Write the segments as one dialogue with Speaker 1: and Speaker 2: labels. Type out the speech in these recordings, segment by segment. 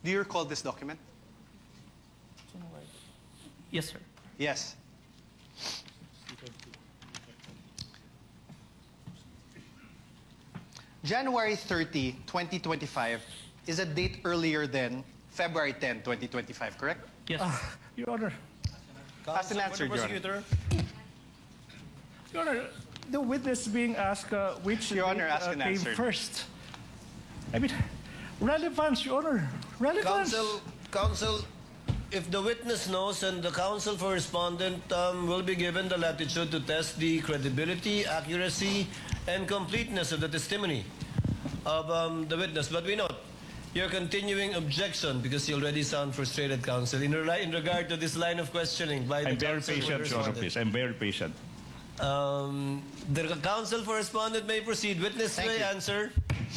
Speaker 1: Do you recall this document?
Speaker 2: Yes, sir.
Speaker 1: Yes. January 30, 2025 is a date earlier than February 10, 2025, correct?
Speaker 2: Yes.
Speaker 3: Your Honor,
Speaker 1: Ask and answer, Your Honor.
Speaker 3: Your Honor, the witness being asked which
Speaker 1: Your Honor,
Speaker 3: date,
Speaker 1: ask and
Speaker 3: came
Speaker 1: answer.
Speaker 3: first. I mean, relevance, Your Honor, relevance.
Speaker 4: Counsel, if the witness knows and the counsel for respondent will be given the latitude to test the credibility, accuracy, and completeness of the testimony of the witness. But we note your continuing objection because you already sound frustrated, counsel, in regard to this line of questioning by the
Speaker 3: I'm very
Speaker 4: counsel for
Speaker 3: patient, Your Honor,
Speaker 4: respondent.
Speaker 3: please. I'm very patient.
Speaker 4: The counsel for respondent may proceed. Witness
Speaker 1: Thank
Speaker 4: may
Speaker 1: you.
Speaker 4: answer.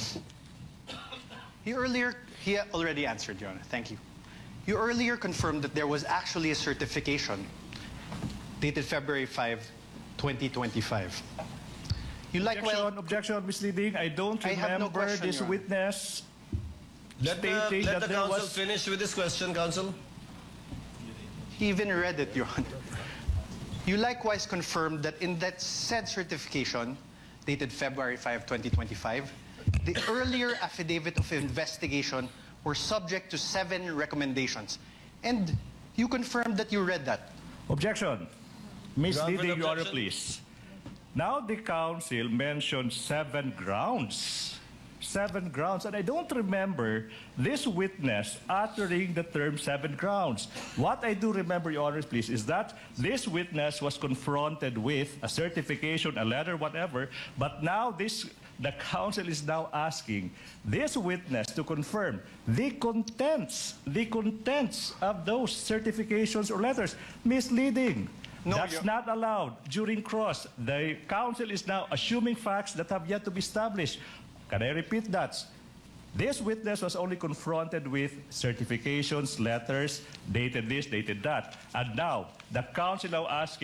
Speaker 1: He already answered, Your Honor. Thank you. You earlier confirmed that there was actually a certification dated February 5, 2025. You like
Speaker 3: Objection, misleading. I don't
Speaker 1: I have no
Speaker 3: remember
Speaker 1: question,
Speaker 3: this
Speaker 1: Your Honor.
Speaker 3: witness
Speaker 4: Let
Speaker 3: stating
Speaker 4: the
Speaker 3: that there
Speaker 4: counsel
Speaker 3: was...
Speaker 4: finish with this question, counsel.
Speaker 1: He even read it, Your Honor. You likewise confirmed that in that said certification, dated February 5, 2025, the earlier affidavit of investigation were subject to 7 recommendations. And you confirmed that you read that.
Speaker 3: Objection. Misleading, Your Honor,
Speaker 4: objection.
Speaker 3: please. Now the counsel mentioned 7 grounds. 7 grounds. And I don't remember this witness uttering the term 7 grounds. What I do remember, Your Honor, please, is that this witness was confronted with a certification, a letter, whatever, but now the counsel is now asking this witness to confirm the contents of those certifications or letters. Misleading.
Speaker 1: No,
Speaker 3: That's not allowed during cross. The counsel is now assuming facts that have yet to be established. Can I repeat that? This witness was only confronted with certifications, letters, dated this, dated that. And now, the counsel now asking